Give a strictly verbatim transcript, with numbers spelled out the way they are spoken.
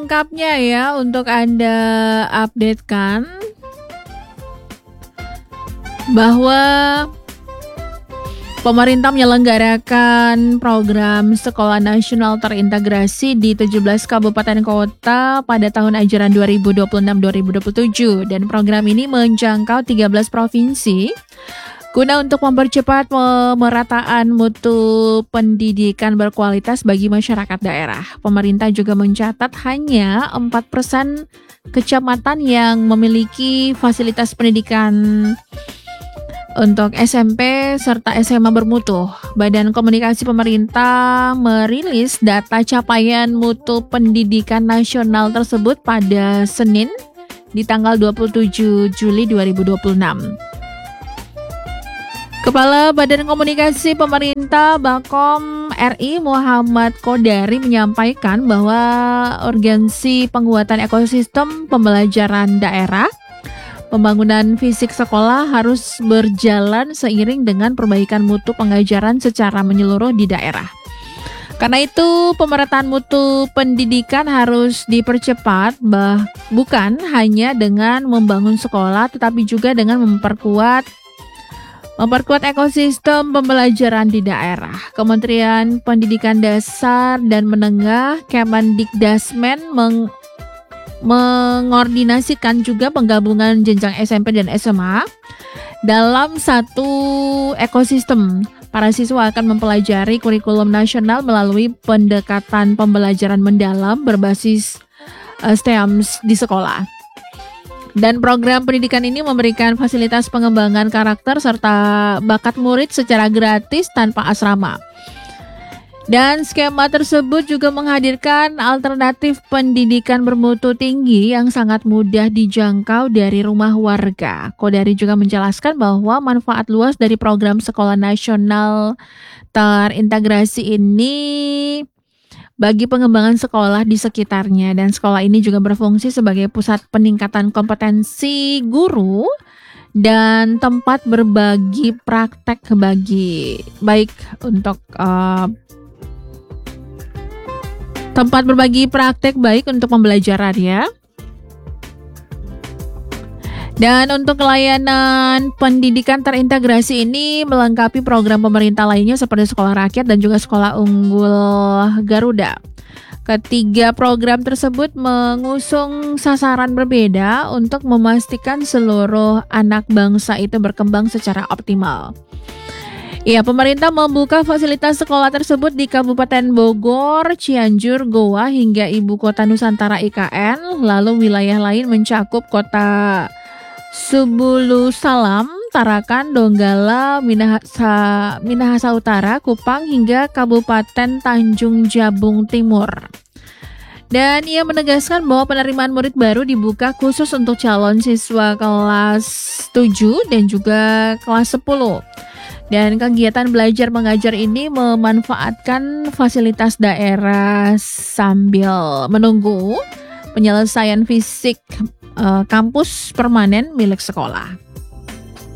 selengkapnya ya untuk Anda update-kan bahwa pemerintah menyelenggarakan program Sekolah Nasional Terintegrasi di tujuh belas kabupaten kota pada tahun ajaran dua ribu dua puluh enam dua ribu dua puluh tujuh, dan program ini menjangkau tiga belas provinsi guna untuk mempercepat pemerataan mutu pendidikan berkualitas bagi masyarakat daerah. Pemerintah juga mencatat hanya empat persen kecamatan yang memiliki fasilitas pendidikan untuk S M P serta S M A bermutu. Badan Komunikasi Pemerintah merilis data capaian mutu pendidikan nasional tersebut pada Senin di tanggal dua puluh tujuh Juli dua ribu dua puluh enam. Kepala Badan Komunikasi Pemerintah Bakom R I Muhammad Kodari menyampaikan bahwa urgensi penguatan ekosistem pembelajaran daerah, pembangunan fisik sekolah harus berjalan seiring dengan perbaikan mutu pengajaran secara menyeluruh di daerah. Karena itu, pemerataan mutu pendidikan harus dipercepat, bah, bukan hanya dengan membangun sekolah, tetapi juga dengan memperkuat Memperkuat ekosistem pembelajaran di daerah. Kementerian Pendidikan Dasar dan Menengah Kemendikdasmen meng, mengordinasikan juga penggabungan jenjang S M P dan S M A dalam satu ekosistem. Para siswa akan mempelajari kurikulum nasional melalui pendekatan pembelajaran mendalam berbasis uh, S T E M di sekolah. Dan program pendidikan ini memberikan fasilitas pengembangan karakter serta bakat murid secara gratis tanpa asrama. Dan skema tersebut juga menghadirkan alternatif pendidikan bermutu tinggi yang sangat mudah dijangkau dari rumah warga. Kodari juga menjelaskan bahwa manfaat luas dari program Sekolah Nasional Terintegrasi ini bagi pengembangan sekolah di sekitarnya, dan sekolah ini juga berfungsi sebagai pusat peningkatan kompetensi guru dan tempat berbagi praktek bagi baik untuk uh, tempat berbagi praktek baik untuk pembelajaran ya. Dan untuk layanan pendidikan terintegrasi ini melengkapi program pemerintah lainnya seperti Sekolah Rakyat dan juga Sekolah Unggul Garuda. Ketiga program tersebut mengusung sasaran berbeda untuk memastikan seluruh anak bangsa itu berkembang secara optimal. Ya, pemerintah membuka fasilitas sekolah tersebut di Kabupaten Bogor, Cianjur, Goa, hingga Ibu Kota Nusantara I K N. Lalu wilayah lain mencakup kota Subulu Salam, Tarakan, Donggala, Minahasa, Minahasa Utara, Kupang, hingga Kabupaten Tanjung Jabung Timur. Dan ia menegaskan bahwa penerimaan murid baru dibuka khusus untuk calon siswa kelas tujuh dan juga kelas sepuluh. Dan kegiatan belajar mengajar ini memanfaatkan fasilitas daerah sambil menunggu penyelesaian fisik uh, kampus permanen milik sekolah.